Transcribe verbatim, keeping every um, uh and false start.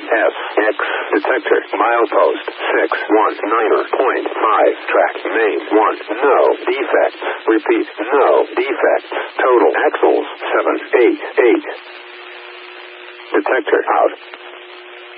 S X. Detector. Milepost. six one niner point five. Track. Main. one. No defects. Repeat. No defects. Total axles. seven eight eight. Detector out.